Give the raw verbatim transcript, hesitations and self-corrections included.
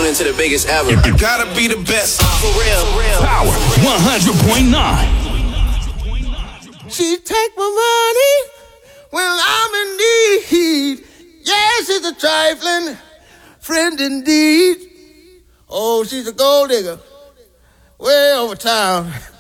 tuning into the biggest ever. Gotta be the best, for real. Power one hundred point nine. She take my money when I'm in need. Yes, she's a trifling friend indeed. Oh, she's a gold digger way over town.